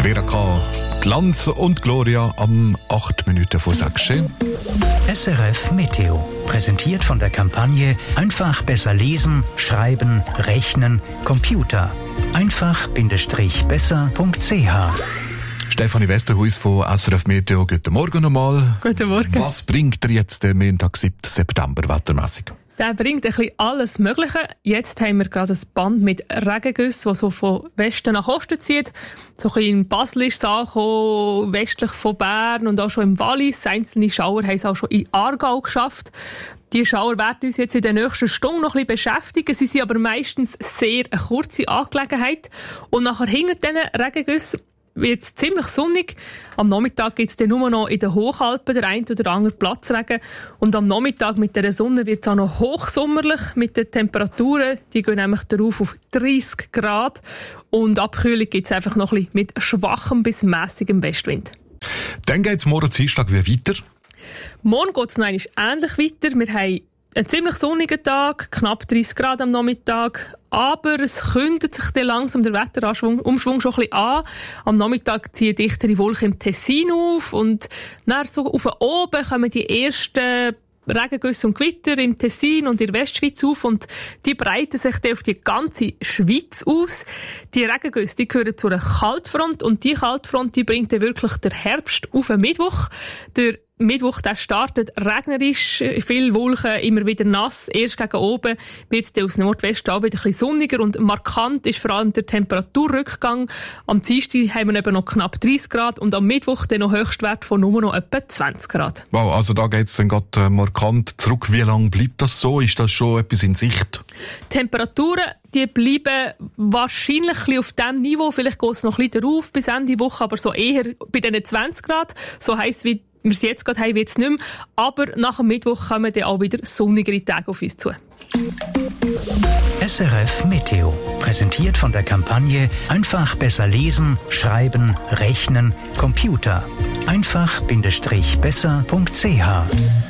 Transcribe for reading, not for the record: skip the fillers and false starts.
Vera K. Glanz und Gloria am 8 Minuten vor 6. SRF Meteo. Präsentiert von der Kampagne Einfach besser lesen, schreiben, rechnen, Computer. Einfach-besser.ch. Stefanie Westerhuis von SRF Meteo. Guten Morgen nochmal. Guten Morgen. Was bringt dir jetzt der Montag, 7. September, wettermässig? Der bringt ein bisschen alles Mögliche. Jetzt haben wir gerade ein Band mit Regengüssen, das so von Westen nach Osten zieht. So ein bisschen in Basel ist es angekommen, westlich von Bern und auch schon im Wallis. Einzelne Schauer haben es auch schon in Aargau geschafft. Die Schauer werden uns jetzt in den nächsten Stunden noch ein bisschen beschäftigen. Sie sind aber meistens sehr eine kurze Angelegenheit. Und nachher hinter diesen Regengüssen wird es ziemlich sonnig. Am Nachmittag gibt es dann nur noch in den Hochalpen der ein oder andere Platzregen. Und am Nachmittag mit der Sonne wird es auch noch hochsommerlich mit den Temperaturen. Die gehen nämlich darauf auf 30 Grad. Und Abkühlung gibt es einfach noch ein bisschen mit schwachem bis mässigem Westwind. Dann geht es morgen Dienstag wieder weiter. Morgen geht es noch ähnlich weiter. Wir haben einen ziemlich sonnigen Tag, knapp 30 Grad am Nachmittag. Aber es kündet sich dann langsam der Wetterumschwung schon ein bisschen an. Am Nachmittag ziehen dichtere Wolken im Tessin auf und dann so auf oben kommen die ersten Regengüsse und Gewitter im Tessin und in der Westschweiz auf und die breiten sich dann auf die ganze Schweiz aus. Die Regengüsse, die gehören zu einer Kaltfront und die Kaltfront, die bringt dann wirklich den Herbst auf den Mittwoch. Der Mittwoch, der startet regnerisch, viele Wolken, immer wieder nass. Erst gegen oben wird es aus Nordwesten auch wieder ein bisschen sonniger und markant ist vor allem der Temperaturrückgang. Am Dienstag haben wir eben noch knapp 30 Grad und am Mittwoch dann noch Höchstwert von nur noch etwa 20 Grad. Wow, also da geht es dann gerade markant zurück. Wie lange bleibt das so? Ist das schon etwas in Sicht? Temperaturen, die bleiben wahrscheinlich ein bisschen auf diesem Niveau. Vielleicht geht es noch ein bisschen darauf bis Ende Woche, aber so eher bei diesen 20 Grad. So heisst wie wir es jetzt gerade haben, wird es nicht mehr. Aber nach dem Mittwoch kommen dann auch wieder sonnigere Tage auf uns zu. SRF Meteo. Präsentiert von der Kampagne Einfach besser lesen, schreiben, rechnen, Computer. Einfach-besser.ch.